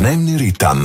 Dnevni ritam.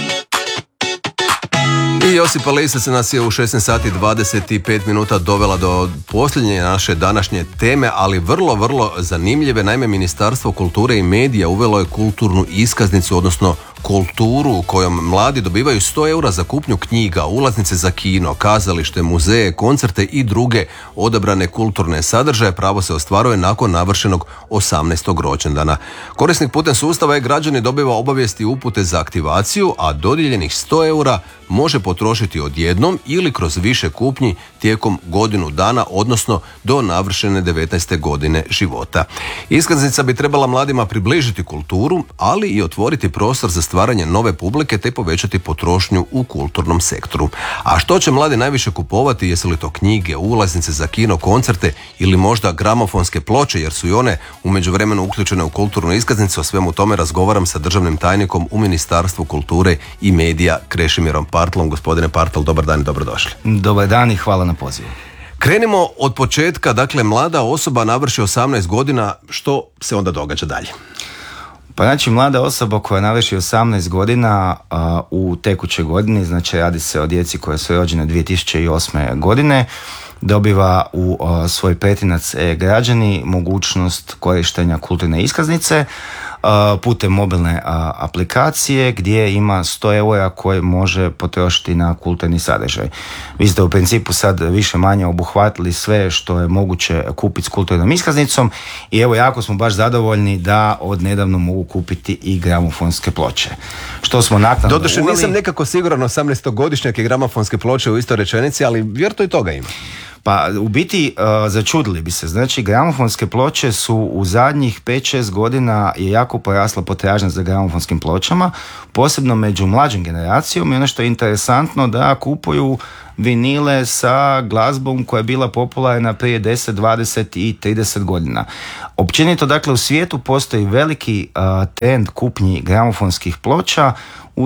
I Josipa Lisac nas je u 16 sati 25 minuta dovela do posljednje naše današnje teme, ali vrlo zanimljive. Naime, Ministarstvo kulture i medija uvelo je kulturnu iskaznicu, odnosno kulturu u kojom mladi dobivaju 100 eura za kupnju knjiga, ulaznice za kino, kazalište, muzeje, koncerte i druge odabrane kulturne sadržaje. Pravo se ostvaruje nakon navršenog 18. rođendana. Korisnik putem sustava e-građani dobiva obavijesti i upute za aktivaciju, a dodijeljenih 100 eura može potrošiti odjednom ili kroz više kupnji tijekom godinu dana, odnosno do navršene 19. godine života. Iskaznica bi trebala mladima približiti kulturu, ali i otvoriti prostor za stvaranje nove publike te povećati potrošnju u kulturnom sektoru. A što će mladi najviše kupovati? Jesu li to knjige, ulaznice za kino, koncerte ili možda gramofonske ploče, jer su i one u međuvremenu uključene u kulturnu iskaznicu? O svemu tome razgovaram sa državnim tajnikom u Ministarstvu kulture i medija Krešimirom Partlom. Gospodine Partl, dobar dan i dobrodošli. Dobar dan i hvala na pozivu. Krenimo od početka, dakle mlada osoba navrši 18 godina, što se onda događa dalje? Pa znači mlada osoba koja navrši 18 godina u tekućoj godini, znači radi se o djeci koje su rođene 2008. godine, dobiva u svoj pretinac e-građani mogućnost korištenja kulturne iskaznice putem mobilne aplikacije gdje ima 100 eura koje može potrošiti na kulturni sadržaj. Vi ste u principu sad više manje obuhvatili sve što je moguće kupiti s kulturnom iskaznicom i evo jako smo baš zadovoljni da od nedavno mogu kupiti i gramofonske ploče. Što smo naknadno Doduše nisam nekako siguran 18-godišnjak i gramofonske ploče u istoj rečenici, ali vjerojatno i toga ima. Pa u biti začudili bi se. Znači gramofonske ploče su u zadnjih 5-6 godina je jako porasla potražnja za gramofonskim pločama, posebno među mlađom generacijom, i ono što je interesantno da kupuju vinile sa glazbom koja je bila popularna prije 10, 20 i 30 godina. Općenito, dakle, u svijetu postoji veliki trend kupnji gramofonskih ploča. U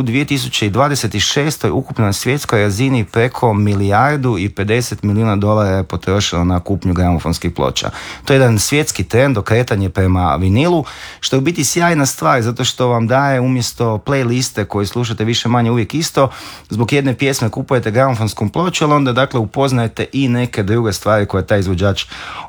2026. ukupno na svjetskoj razini preko $1,50 milijuna je potrošeno na kupnju gramofonskih ploča. To je jedan svjetski trend, okretanje prema vinilu, što je u biti sjajna stvar, zato što vam daje umjesto playliste koje slušate više manje uvijek isto, zbog jedne pjesme kupujete gramofonsku ploču, ali onda dakle upoznajete i neke druge stvari koje taj izvođač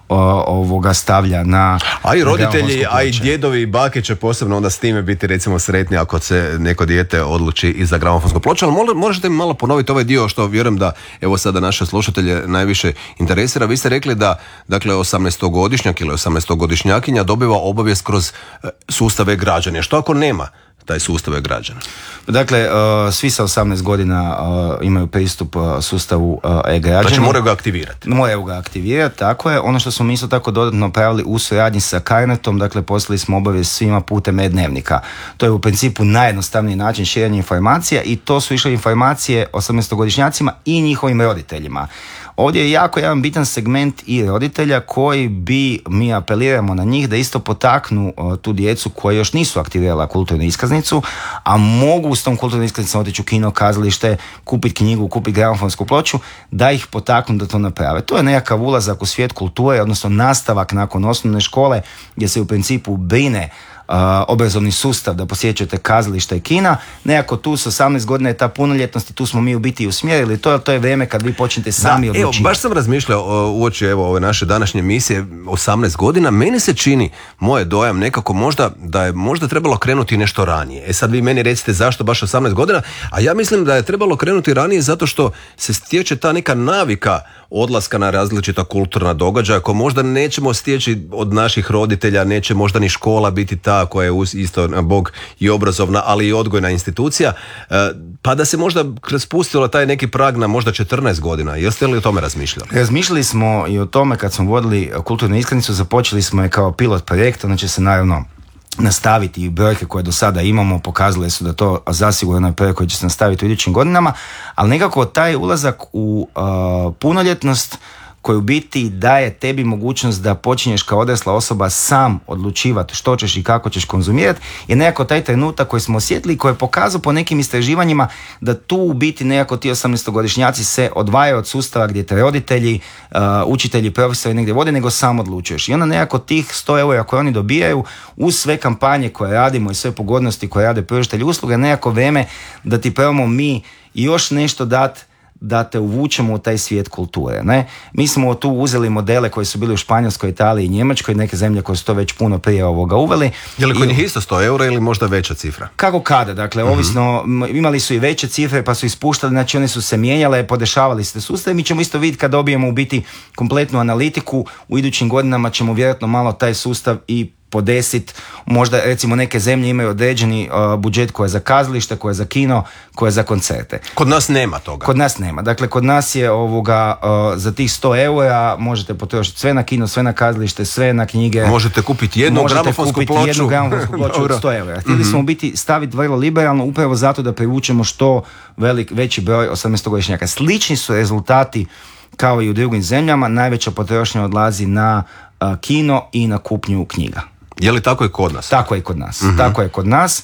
stavlja na... A i roditelji, a i djedovi i bake će posebno onda s time biti recimo sretni ako se neko dijete odluči i za gramofonsku ploču, ali možete mi malo ponoviti ovaj dio što vjerujem da evo sada naše slušatelje najviše interesira. Vi ste rekli da dakle 18-godišnjak ili 18-godišnjakinja dobiva obavijest kroz sustav e-građani. Što ako nema taj sustav e-građana? Dakle, svi sa 18 godina imaju pristup sustavu e-građana. Znači moraju ga aktivirati. Moraju ga aktivirati, tako je. Ono što smo mi isto tako dodatno pravili u suradnji sa Carnetom, dakle poslali smo obavijest svima putem e-dnevnika. To je u principu najjednostavniji način širenja informacija i to su išle informacije 18-godišnjacima i njihovim roditeljima. Ovdje je jako jedan bitan segment i roditelja koji mi apeliramo na njih da isto potaknu tu djecu koji još nisu aktivirala kulturnu iskaznicu, a mogu s tom kulturnom iskaznicom otići u kino, kazalište, kupiti knjigu, kupiti gramofonsku ploču, da ih potaknu da to naprave. To je nekakav ulazak u svijet kulture, odnosno nastavak nakon osnovne škole gdje se u principu brine obrazovni sustav da posjećate kazališta i kina. Nekako tu s 18 godina je ta punoljetnost i tu smo mi u biti usmjerili. To je vrijeme kad vi počnete sami odlučiti. Evo, baš sam razmišljao uoči ove naše današnje emisije 18 godina. Meni se čini, moj dojam nekako možda da je možda trebalo krenuti nešto ranije. Sad vi meni recite zašto baš 18 godina, a ja mislim da je trebalo krenuti ranije zato što se stječe ta neka navika odlaska na različita kulturna događaja ko možda nećemo stječi od naših roditelja, neće možda ni škola biti ta koja je isto bog i obrazovna, ali i odgojna institucija, pa da se možda spustilo taj neki prag na možda 14 godina. Jeste li o tome razmišljali? Razmišljali smo i o tome kad smo vodili kulturnu iskaznicu, započeli smo je kao pilot projekt, ona će se naravno nastaviti i brojke koje do sada imamo pokazale su da to zasigurno je projekt koji će se nastaviti u idućim godinama, ali nekako taj ulazak u punoljetnost koji u biti daje tebi mogućnost da počinješ kao odrasla osoba sam odlučivati što ćeš i kako ćeš konzumirati, je nekako taj trenutak koji smo osjetili i koji je pokazao po nekim istraživanjima da tu u biti nekako ti 18-godišnjaci se odvajaju od sustava gdje te roditelji, učitelji, profesori negdje vode, nego sam odlučuješ. I onda nekako tih 100 eura koje oni dobijaju uz sve kampanje koje radimo i sve pogodnosti koje rade pružatelji usluga, nekako vrijeme da ti probamo mi još nešto dati da te uvučemo u taj svijet kulture. Ne? Mi smo tu uzeli modele koji su bili u Španjolskoj, Italiji i Njemačkoj, neke zemlje koje su to već puno prije uveli. Je li kod njih isto 100 eura ili možda veća cifra? Kako kada, dakle, ovisno, imali su i veće cifre pa su ispuštali, znači one su se mijenjale, podešavali se sustav. Mi ćemo isto vidjeti kad dobijemo u biti kompletnu analitiku, u idućim godinama ćemo vjerojatno malo taj sustav i podesiti. Možda recimo neke zemlje imaju određeni budžet koje je za kazalište, koje je za kino, koje je za koncerte. Kod nas nema toga. Kod nas nema. Dakle, kod nas je za tih 100 eura možete potrošiti sve na kino, sve na kazalište, sve na knjige. Možete kupiti jednu gramofonsku ploču od 100 eura. Htjeli smo biti staviti vrlo liberalno upravo zato da privučemo što veći broj 18-godišnjaka. Slični su rezultati kao i u drugim zemljama. Najveća potrošnja odlazi na kino i na kupnju knjiga. Je li tako i kod nas? Tako je kod nas. Tako je kod nas.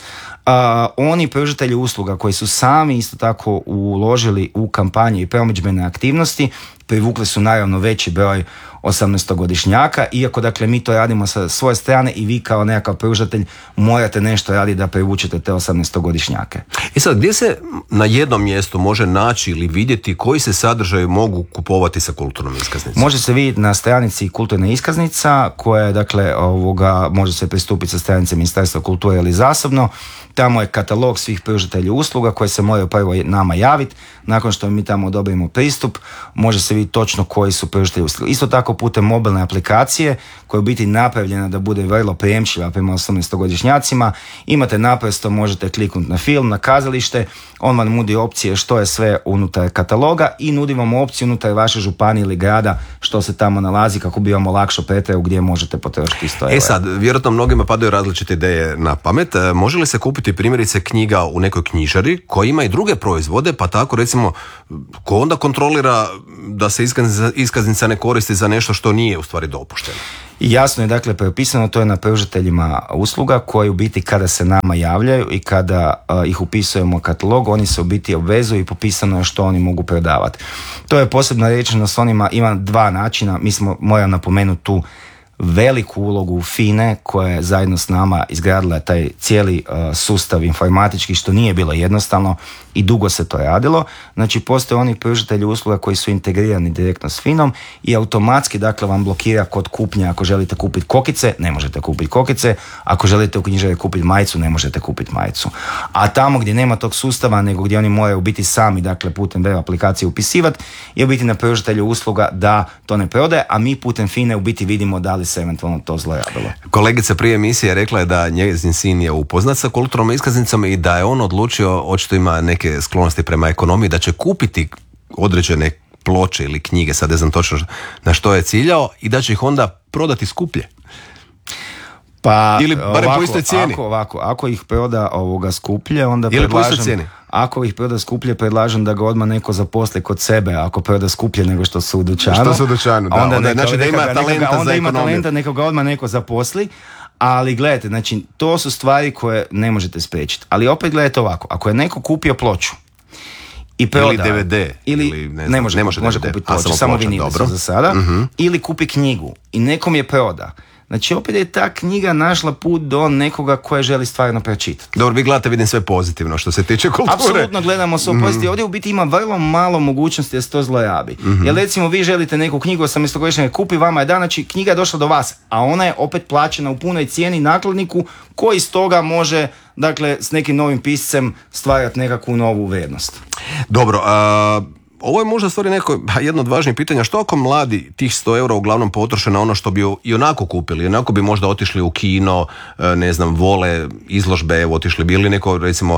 Oni pružatelji usluga koji su sami isto tako uložili u kampanje i promidžbene aktivnosti privukli su naravno veći broj 18-godišnjaka, iako dakle mi to radimo sa svoje strane i vi kao nekakav pružatelj morate nešto raditi da privučete te 18-godišnjake. I sad, gdje se na jednom mjestu može naći ili vidjeti koji se sadržaji mogu kupovati sa kulturnom iskaznicom? Može se vidjeti na stranici kulturna iskaznica koja je dakle može se pristupiti sa stranice Ministarstva kulture ili zasebno. Tamo je katalog svih pružatelja usluga koje se moraju prvo nama javiti. Nakon što mi tamo odobrimo pristup, može se vidjeti točno koji su pružatelji usluga. Isto tako putem mobilne aplikacije koja je u biti napravljena da bude vrlo prijemčiva prema 18-godišnjacima. Imate naprosto, možete kliknuti na film, na kazalište, on vam nudi opcije što je sve unutar kataloga i nudi vam opciju unutar vaše županije ili grada što se tamo nalazi kako bi vam olakšao pretragu gdje možete potrošiti 100 eura. Sad, vjerojatno mnogima padaju različite ideje na pamet. Može li se kupiti primjerice knjiga u nekoj knjižari koja ima i druge proizvode, pa tako recimo ko onda kontrolira da se iskaznica ne koristi za nešto što nije u stvari dopušteno? Jasno je dakle propisano, to je na pružateljima usluga koji u biti kada se nama javljaju i kada ih upisujemo u katalog, oni se u biti obvezuju i popisano je što oni mogu prodavati. To je posebno rečeno s onima, ima dva načina, moram napomenuti tu veliku ulogu FINE koja je zajedno s nama izgradila taj cijeli sustav informatički što nije bilo jednostavno i dugo se to radilo. Znači postoje oni pružatelji usluga koji su integrirani direktno s FINom i automatski dakle vam blokira kod kupnje. Ako želite kupiti kokice, ne možete kupiti kokice. Ako želite u knjižari kupiti majicu, ne možete kupiti majicu. A tamo gdje nema tog sustava, nego gdje oni moraju biti sami, dakle putem web aplikacije upisivati, je u biti na pružatelju usluga da to ne prodaje, a mi putem FINE u biti vidimo da li se eventualno to zlorabilo. Kolegica prije emisije rekla je da njezin sin je upoznat sa kulturnom iskaznicom i da je on odlučio, očito ima neke sklonosti prema ekonomiji, da će kupiti određene ploče ili knjige, sad ne znam točno na što je ciljao, i da će ih onda prodati skuplje. Pa, ili barem po istoj cijeni. Ako ih proda skuplje, onda predlažem... Ako ih proda skuplje, predlažem da ga odmah neko zaposli kod sebe, ako proda skuplje nego što su u dućanu. Što su u dućanu, da. Onda znači da ima talenta za ekonomiju. Neka ga odmah neko zaposli. Ali gledajte, znači, to su stvari koje ne možete spriječiti. Ali opet gledajte ovako, ako je neko kupio ploču i proda, ili DVD, ili ne može kupiti ploču, samo vinile su za sada, ili kupi knjigu i nekom je proda. Znači, opet je ta knjiga našla put do nekoga koje želi stvarno pročitati. Dobro, vi gledate, vidim sve pozitivno što se tiče kulture. Apsolutno gledamo sve pozitivno. Ovdje u biti ima vrlo malo mogućnosti da se to zlorabi. Jer recimo vi želite neku knjigu 18-godišnjaka kupi, vama je dan, znači knjiga je došla do vas, a ona je opet plaćena u punoj cijeni nakladniku koji iz toga može, dakle, s nekim novim piscem stvarati nekakvu novu vrijednost. Dobro, ovo je možda stvari jedno od važnijih pitanja. Što ako mladi tih 100 eura uglavnom potroše na ono što bi i onako kupili? Onako bi možda otišli u kino, ne znam, vole izložbe, evo otišli bili neko, recimo,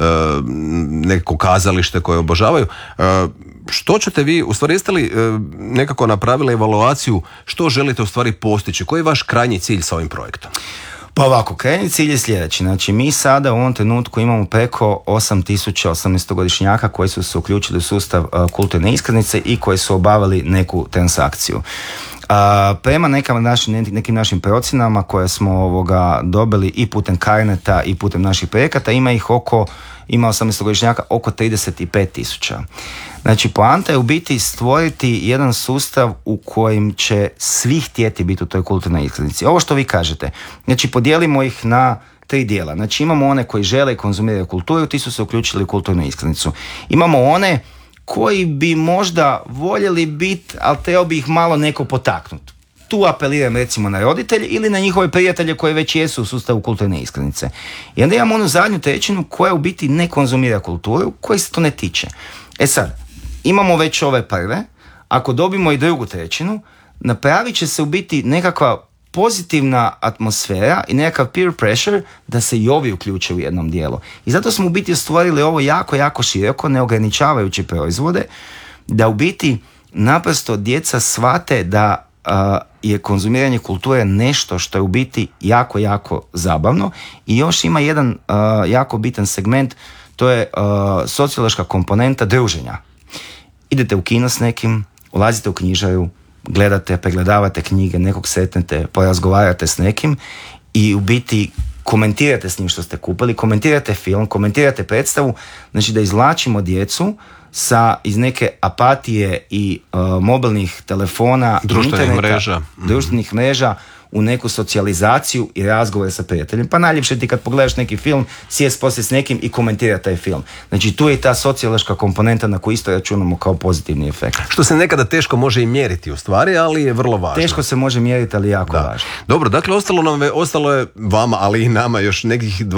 neko kazalište koje obožavaju. Što ćete vi, u stvari jeste li nekako napravili evaluaciju što želite u stvari postići? Koji je vaš krajnji cilj sa ovim projektom? Pa ovako, krajnji cilj je sljedeći. Znači, mi sada u ovom trenutku imamo preko 8000 18-godišnjaka koji su se uključili u sustav kulturne iskaznice i koji su obavili neku transakciju. Prema nekim našim procjenama koje smo dobili i putem Carneta i putem naših projekata, ima 18-godišnjaka oko 35.000. Znači, poanta je u biti stvoriti jedan sustav u kojem će svi htjeti biti u toj kulturnoj iskaznici. Ovo što vi kažete, znači podijelimo ih na 3 dijela. Znači, imamo one koji žele i konzumiraju kulturu, ti su se uključili u kulturnu iskaznicu. Imamo one koji bi možda voljeli biti, ali trebao bi ih malo neko potaknuti. Tu apeliram recimo na roditelje ili na njihove prijatelje koji već jesu u sustavu kulturne iskaznice. I onda imamo onu zadnju trećinu koja u biti ne konzumira kulturu, koji se to ne tiče. E sad, imamo već ove prve, ako dobimo i drugu trećinu, napravit će se u biti nekakva pozitivna atmosfera i nekakav peer pressure da se i ovi uključe u jednom dijelu. I zato smo u biti stvorili ovo jako, jako široko, neograničavajući proizvode, da u biti naprosto djeca shvate da je konzumiranje kulture nešto što je u biti jako, jako zabavno. I još ima jedan jako bitan segment, to je sociološka komponenta druženja. Idete u kino s nekim, ulazite u knjižaru, gledate, pregledavate knjige, nekog sretnete, porazgovarate s nekim i u biti komentirate s njim što ste kupili, komentirate film, komentirate predstavu, znači da izvlačimo djecu iz neke apatije i mobilnih telefona, društvenih mreža u neku socijalizaciju i razgovore sa prijateljem. Pa najljepše ti kad pogledaš neki film, sjest poslije s nekim i komentira taj film. Znači tu je ta sociološka komponenta na koju isto računamo kao pozitivni efekt. Što se nekada teško može i mjeriti u stvari, ali je vrlo važno. Teško se može mjeriti, ali jako važno. Dobro, dakle ostalo je vama, ali i nama još nekih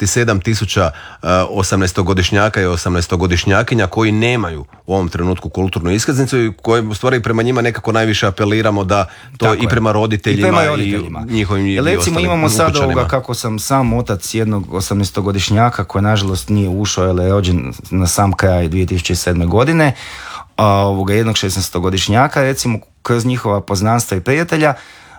27.000 18-godišnjaka i 18-godišnjakinja koji nemaju u ovom trenutku kulturnu iskaznicu i koje u stvari prema njima nekako najviše apeliramo da to tako i prema roditeljima i njihovim recimo imamo sad ovoga kako sam sam otac jednog 18-godišnjaka koji nažalost nije ušao, jer je rođen na sam kraj 2007. godine, jednog 16-godišnjaka, recimo kroz njihova poznanstva i prijatelja,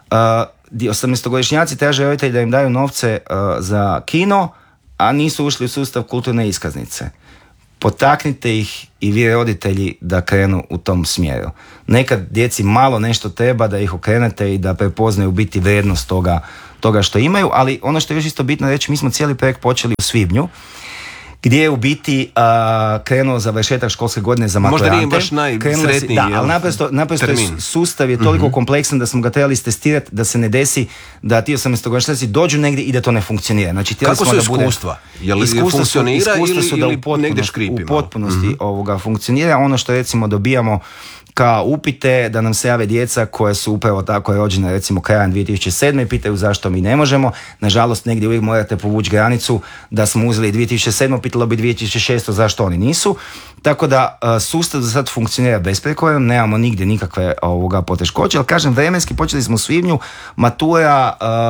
18-godišnjaci traže roditelji da im daju novce za kino, a nisu ušli u sustav kulturne iskaznice. Potaknite ih i vi roditelji da krenu u tom smjeru. Nekad djeci malo nešto treba da ih okrenete i da prepoznaju biti vrijednost toga što imaju, ali ono što je još isto bitno reći, mi smo cijeli projekt počeli u svibnju, gdje je u biti krenuo završetak školske godine za maturante. Možda nije baš najsretniji ali naprosto sustav je toliko kompleksan da smo ga trebali testirati da se ne desi da ti 18-godišnjaci dođu negdje i da to ne funkcionira. Znači, kako su iskustva? Je li funkcionira ili negdje škripimo? U potpunosti funkcionira. Ono što recimo dobijamo kao upite da nam se jave djeca koja su upravo tako rođena recimo krajem 2007. i pitaju zašto mi ne možemo. Nažalost, negdje uvijek morate povući granicu da smo uzeli 2007. pitalo bi 2006. zašto oni nisu. Tako da sustav za sad funkcionira besprekorno, nemamo nigdje nikakve poteškoće, ali kažem vremenski počeli smo u svibnju, matura,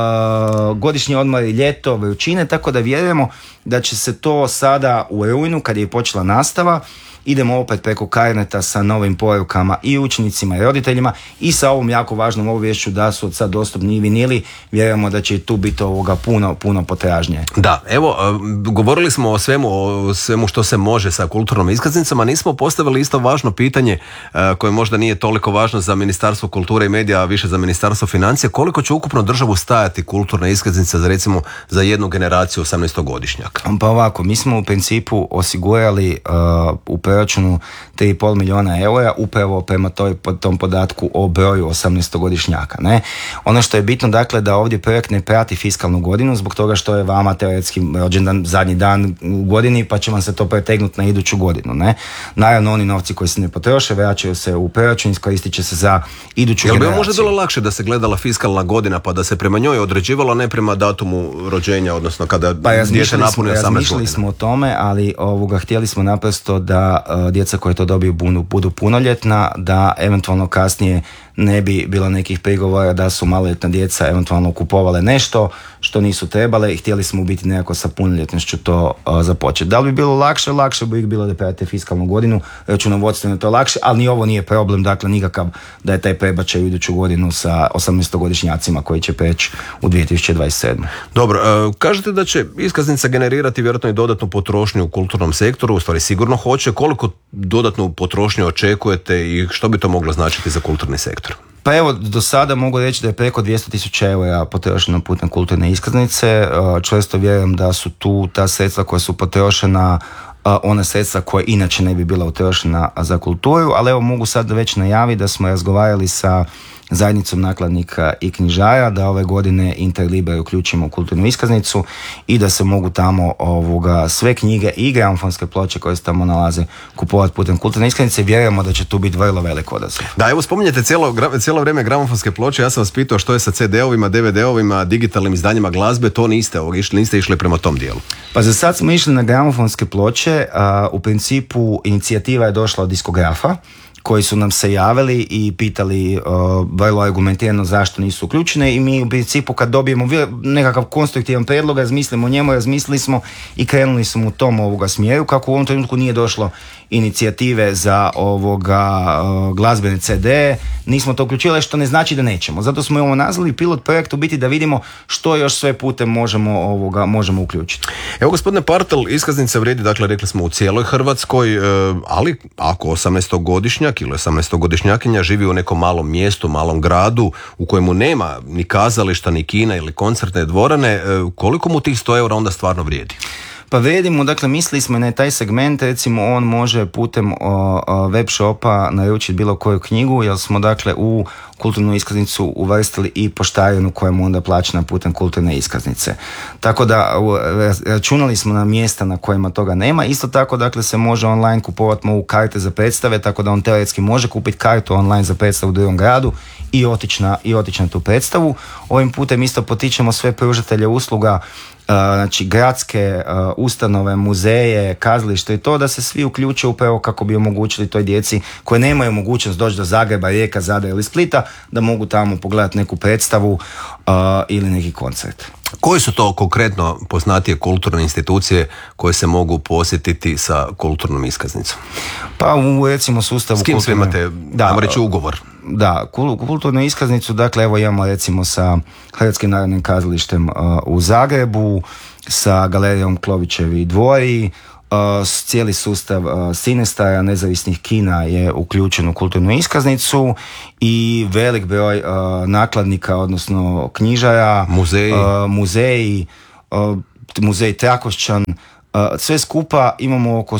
godišnji odmori, ljeto, vrućine, tako da vjerujemo da će se to sada u rujnu kad je počela nastava, idemo opet preko Carneta sa novim porukama i učenicima i roditeljima i sa ovom jako važnom obaviješću da su od sad dostupni i vinili. Vjerujemo da će tu biti puno potražnje. Da, evo, govorili smo o svemu što se može sa kulturnom iskaznicama, nismo postavili isto važno pitanje koje možda nije toliko važno za Ministarstvo kulture i medija, a više za Ministarstvo financija. Koliko će ukupno državu stajati kulturna iskaznica za jednu generaciju 18-godišnjaka? Pa ovako, mi smo u principu osigurali u proračunu 3,5 milijuna eura upravo prema tom podatku o broju 18-godišnjaka. Ne? Ono što je bitno, dakle, da ovdje projekt ne prati fiskalnu godinu zbog toga što je vama teoretski rođendan zadnji dan u godini, pa će vam se to pretegnuti na iduću godinu. Ne? Naravno, oni novci koji se ne potroše vraćaju se u proračun, iskoristit će se za iduću generaciju. Jel bi možda bilo lakše da se gledala fiskalna godina pa da se prema njoj određivalo, ne prema datumu rođenja, odnosno kada dijete napuni 18 godina? Razmišljali smo o tome, ali htjeli smo naprosto da djeca koje to dobiju budu punoljetna, da eventualno kasnije ne bi bilo nekih prigovora da su maloljetna djeca eventualno kupovale nešto što nisu trebale i htjeli smo biti nekako sa punoljetnošću to započeti. Da li bi bilo lakše? Lakše bi bilo da pratite fiskalnu godinu, računovodstveno to lakše, ali ni ovo nije problem, dakle nikakav da je taj prebačaj u iduću godinu sa 18-godišnjacima koji će preći u 2027. Dobro, kažete da će iskaznica generirati vjerojatno i dodatnu potrošnju u kulturnom sektoru, u stvari sigurno hoće. Koliko dodatnu potrošnju očekujete i što bi to moglo značiti za kulturni sektor? Pa evo, do sada mogu reći da je preko 200.000 eura potrošeno putem kulturne iskaznice. Često vjerujem da su tu ta sredstva koja su potrošena ona sredstva koja inače ne bi bila utrošena za kulturu, ali evo mogu sad već najaviti da smo razgovarali sa zajednicom nakladnika i knjižara da ove godine Interliber uključimo u kulturnu iskaznicu i da se mogu tamo sve knjige i gramofonske ploče koje se tamo nalaze kupovati putem kulturne iskaznice. Vjerujemo da će tu biti vrlo velik odaziv. Da, evo spominjete cijelo vrijeme gramofonske ploče, ja sam vas pitao što je sa CD-ovima, DVD-ovima, digitalnim izdanjima glazbe, to niste išli prema tom dijelu. Pa za sad smo išli na gramofonske ploče, u principu inicijativa je došla od diskografa koji su nam se javili i pitali vrlo argumentirano zašto nisu uključene i mi u principu kad dobijemo nekakav konstruktivan prijedlog, razmislimo o njemu, razmislili smo i krenuli smo u tom smjeru. Kako u ovom trenutku nije došlo inicijative za glazbene CD, nismo to uključili, što ne znači da nećemo. Zato smo ovo nazvali pilot projekt u biti da vidimo što još sve putem možemo uključiti. Evo gospodine Partel, iskaznica vrijedi, dakle rekli smo u cijeloj Hrvatskoj, ali ako 18-godišnjak ili 18-godišnjakinja živi u nekom malom mjestu, malom gradu u kojemu nema ni kazališta, ni kina ili koncertne dvorane, koliko mu tih 100 eura onda stvarno vrijedi? Pa vidimo, dakle mislili smo na taj segment, recimo on može putem web shopa naručiti bilo koju knjigu, jer smo dakle u kulturnu iskaznicu uvrstili i poštarinu koja mu onda plaćena putem kulturne iskaznice. Tako da računali smo na mjesta na kojima toga nema. Isto tako dakle se može online kupovati mogu karte za predstave, tako da on teoretski može kupiti kartu online za predstavu u drugom gradu i otići na tu predstavu. Ovim putem isto potičemo sve pružatelje usluga, znači gradske ustanove, muzeje, kazalište i to da se svi uključe upravo kako bi omogućili toj djeci koje nemaju mogućnost doći do Zagreba, Rijeka, Zadra ili Splita da mogu tamo pogledati neku predstavu ili neki koncert. Koji su to konkretno poznatije kulturne institucije koje se mogu posjetiti sa kulturnom iskaznicom? Pa u recimo sustavu... S kim sve imate, ajmo reći, ugovor? Da, kulturnu iskaznicu, dakle evo imamo recimo sa Hrvatskim narodnim kazalištem u Zagrebu, sa galerijom Klovićevi dvori, cijeli sustav Cinestara, nezavisnih kina je uključen u kulturnu iskaznicu i velik broj nakladnika, odnosno knjižara, muzeji, muzej Trakošćan, sve skupa imamo oko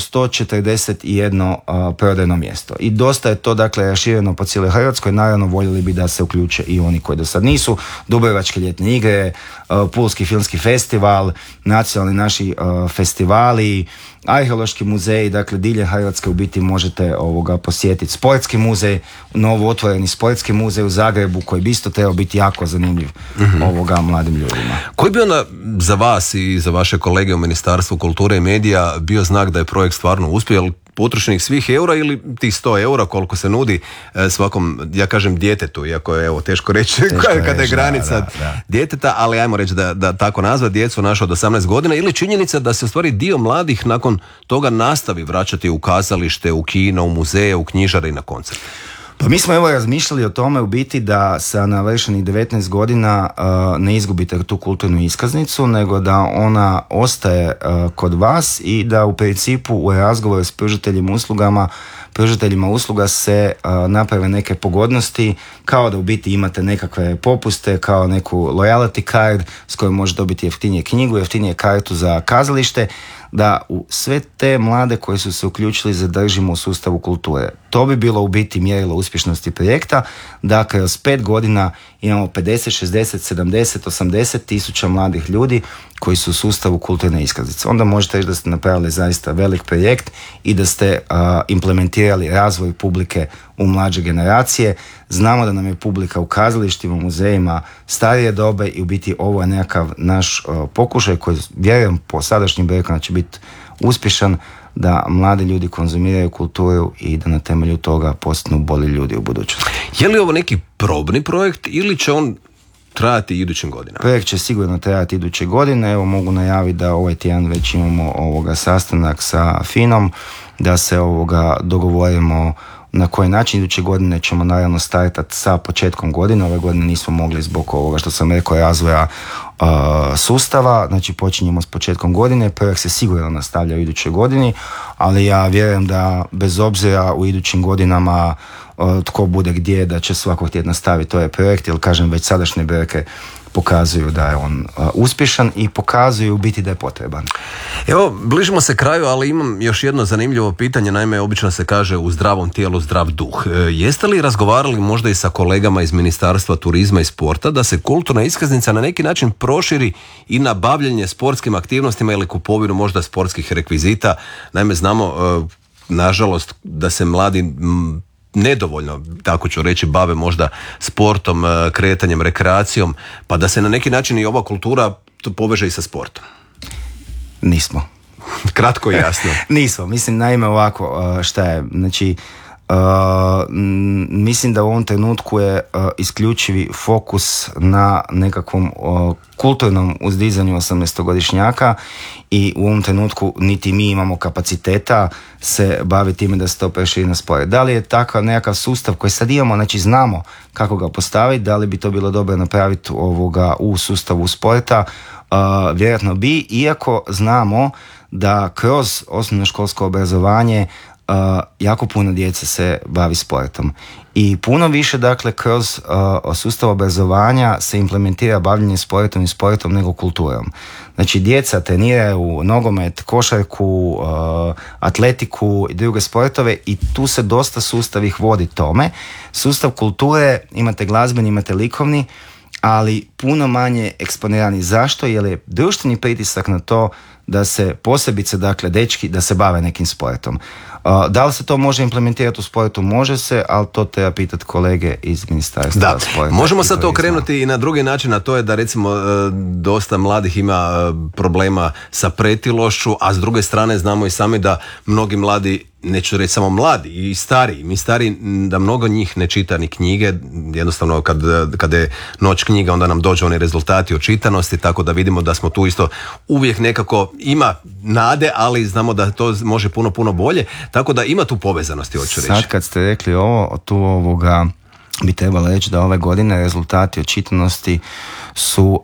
141 prodajno mjesto i dosta je to dakle rašireno po cijeloj Hrvatskoj. Naravno voljeli bi da se uključe i oni koji do sad nisu. Dubrovačke ljetne igre, Pulski filmski festival, nacionalni naši festivali, arheološki muzeji, dakle diljem Hrvatske u biti možete posjetiti. Sportski muzej, novo otvoreni sportski muzej u Zagrebu koji bi isto trebao biti jako zanimljiv mladim ljudima. Koji bi onda za vas i za vaše kolege u Ministarstvu kulture i medija bio znak da je projekt stvarno uspio? Jel potrošenih svih eura ili tih 100 eura koliko se nudi svakom, ja kažem djetetu, iako je teško reći kada je granica djeteta, ali ajmo reći da tako nazva djecu našu od 18 godina, ili činjenica da se u stvari dio mladih nakon toga nastavi vraćati u kazalište, u kino, u muzeje, u knjižare i na koncerte? Pa mi smo razmišljali o tome u biti da sa navršenih 19 godina ne izgubite tu kulturnu iskaznicu, nego da ona ostaje kod vas i da u principu u razgovoru s pružateljima usluga se naprave neke pogodnosti, kao da u biti imate nekakve popuste, kao neku loyalty card s kojom možete dobiti jeftinije knjigu, jeftinije kartu za kazalište, da u sve te mlade koji su se uključili zadržimo u sustavu kulture. To bi bilo u biti mjerilo uspješnosti projekta, da kroz 5 godina imamo 50, 60, 70, 80 tisuća mladih ljudi koji su u sustavu kulturne iskaznice. Onda možete reći da ste napravili zaista velik projekt i da ste implementirali razvoj publike u mlađe generacije. Znamo da nam je publika u kazalištima, muzejima starije dobe i u biti ovo je nekakav naš pokušaj koji vjerujem po sadašnjim brojkama će biti uspješan, da mladi ljudi konzumiraju kulturu i da na temelju toga postanu bolji ljudi u budućnosti. Je li ovo neki probni projekt ili će on trajati idućim godinama? Projekt će sigurno trajati iduće godine. Evo mogu najaviti da ovaj tjedan već imamo sastanak sa FINom, da se dogovorimo na koji način. Iduće godine ćemo naravno startati sa početkom godine. Ove godine nismo mogli zbog ovoga što sam rekao razvoja sustava, znači počinjemo s početkom godine. Projekt se sigurno nastavlja u idućoj godini, ali ja vjerujem da bez obzira u idućim godinama tko bude gdje, da će svakog tjedna staviti ovaj projekt, jer kažem već sadašnje brojke pokazuju da je on uspješan i pokazuju u biti da je potreban. Evo, bližimo se kraju, ali imam još jedno zanimljivo pitanje. Naime, obično se kaže u zdravom tijelu zdrav duh. Jeste li razgovarali možda i sa kolegama iz Ministarstva turizma i sporta da se kulturna iskaznica na neki način proširi i na bavljenje sportskim aktivnostima ili kupovinu možda sportskih rekvizita? Naime, znamo, nažalost, da se mladi nedovoljno, tako ću reći, bave možda sportom, kretanjem, rekreacijom, pa da se na neki način i ova kultura poveže i sa sportom. Nismo. Kratko i jasno. Nismo. Mislim, naime ovako, šta je, znači, mislim da u ovom trenutku je isključivi fokus na nekakvom kulturnom uzdizanju 18-godišnjaka i u ovom trenutku niti mi imamo kapaciteta se baviti time da se to preširi na sport. Da li je takav nekakav sustav koji sad imamo, znači znamo kako ga postaviti, da li bi to bilo dobro napraviti u sustavu sporta, vjerojatno bi, iako znamo da kroz osnovnoškolsko obrazovanje jako puno djece se bavi sportom i puno više, dakle, kroz sustav obrazovanja se implementira bavljenje sportom i sportom nego kulturom. Znači, djeca treniraju nogomet, košarku, atletiku i druge sportove i tu se dosta sustav ih vodi tome. Sustav kulture, imate glazbeni, imate likovni, ali puno manje eksponirani. Zašto? Jer je društveni pritisak na to da se posebice, dakle, dečki da se bave nekim sportom. Da li se to može implementirati u sportu? Može se, ali to treba pitati kolege iz Ministarstva sporta. Možemo sad to okrenuti i na drugi način, a to je da recimo dosta mladih ima problema sa pretilošću, a s druge strane znamo i sami da mnogi mladi, neću reći samo mladi, i stariji, mi stariji, da mnogo njih ne čita ni knjige, jednostavno kad je noć knjiga onda nam dođu oni rezultati o čitanosti, tako da vidimo da smo tu isto uvijek nekako, ima nade, ali znamo da to može puno bolje, tako da ima tu povezanosti, hoću reći. Sad kad ste rekli ovo, tu bi trebalo reći da ove godine rezultati od čitanosti su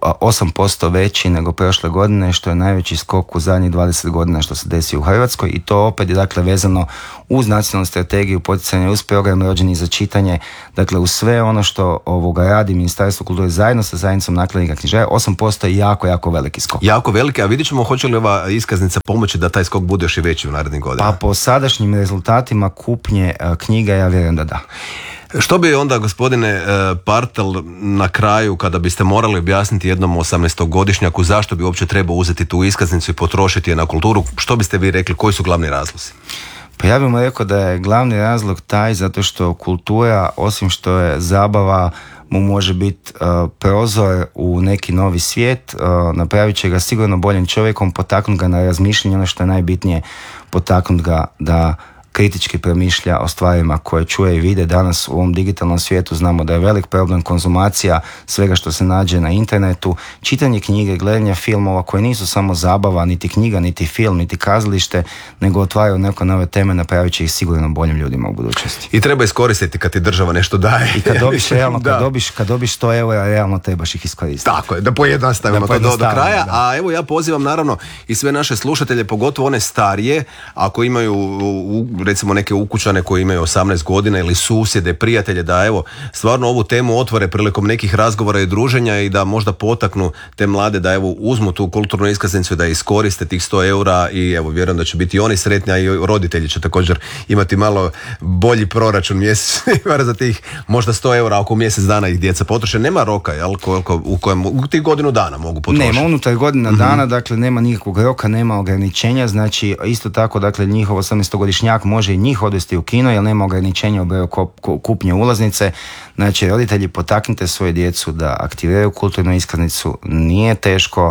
8% veći nego prošle godine, što je najveći skok u zadnjih 20 godina što se desi u Hrvatskoj, i to opet je, dakle, vezano uz nacionalnu strategiju poticanja, uz program Rođeni za čitanje, dakle uz sve ono što radi Ministarstvo kulture zajedno sa zajednicom nakladnika knjižara. 8% je jako veliki skok. Jako veliki, a vidjet ćemo hoće li ova iskaznica pomoći da taj skok bude još i veći u narednim godinama. Pa po sadašnjim rezultatima kupnje knjiga ja vjerujem da da. Što bi onda, gospodine Partel, na kraju, kada biste morali objasniti jednom 18-godišnjaku zašto bi uopće trebao uzeti tu iskaznicu i potrošiti je na kulturu, što biste vi rekli, koji su glavni razlozi? Pa ja bih mu rekao da je glavni razlog taj zato što kultura, osim što je zabava, mu može biti prozor u neki novi svijet, napravit će ga sigurno boljim čovjekom, potaknut ga na razmišljanje, ono što je najbitnije, potaknut ga da kritički premišlja o stvarima koje čuje i vide. Danas u ovom digitalnom svijetu znamo da je velik problem konzumacija svega što se nađe na internetu, čitanje knjige, gledanje filmova koji nisu samo zabava, niti knjiga, niti film, niti kazalište, nego otvaraju neko nove teme, napravit će ih sigurno boljim ljudima u budućnosti. I treba iskoristiti kad ti država nešto daje. I kad dobiš realno, kad dobiš 100 eura, realno trebaš ih iskoristiti. Tako je, da pojednostavimo to do kraja. Da. A evo ja pozivam naravno i sve naše slušatelje, pogotovo one starije, ako imaju recimo neke ukućane koji imaju 18 godina ili susjede, prijatelje, da evo stvarno ovu temu otvore prilikom nekih razgovora i druženja i da možda potaknu te mlade da evo uzmu tu kulturnu iskaznicu i da iskoriste tih 100 eura i evo vjerujem da će biti oni sretni, a i roditelji će također imati malo bolji proračun mjesečno za tih možda 100 eura ako mjesec dana ih djeca potroše. Nema roka, jel, u kojem u tih godinu dana mogu potrošiti? Nema, unutar godina dana, dakle nema nikakvog roka, nema ograničenja, znači isto tako, dakle njihov 18-godišnjak može i njih odvesti u kino jer nema ograničenja u broju kupnje ulaznice. Znači roditelji, potaknite svoje djecu da aktiviraju kulturnu iskaznicu, nije teško,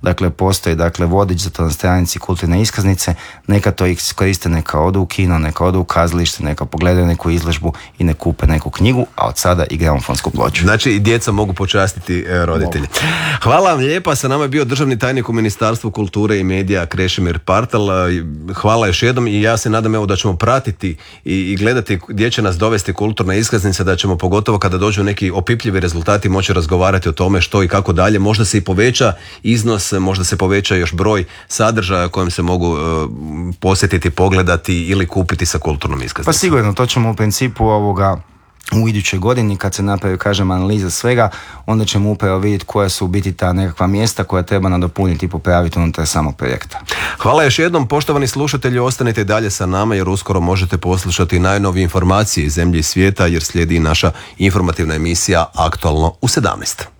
dakle postoji dakle vodič za to na stranici kulturne iskaznice, neka to iskoriste, neka odu u kino, neka odu u kazalište, neka pogledaju neku izložbu i ne kupe neku knjigu, a od sada i gramofonsku ploču. Znači i djeca mogu počastiti roditelji. Hvala vam lijepa, sa nama je bio državni tajnik u Ministarstvu kulture i medija Krešimir Partal. Hvala još jednom i ja se nadam evo da ćemo pratiti i gledati gdje će nas dovesti kulturna iskaznica, da ćemo pogotovo kada dođu neki opipljivi rezultati moći razgovarati o tome što i kako dalje. Možda se i poveća iznos, možda se poveća još broj sadržaja kojem se mogu posjetiti, pogledati ili kupiti sa kulturnom iskaznicom. Pa sigurno, to ćemo u principu u idućoj godini kad se napravi, kažem, analiza svega, onda ćemo upravo vidjeti koja su u biti ta nekakva mjesta koja treba nadopuniti i popraviti unutar samog projekta. Hvala još jednom, poštovani slušatelji, ostanite dalje sa nama jer uskoro možete poslušati najnovije informacije iz zemlje i svijeta jer slijedi naša informativna emisija Aktualno u 17.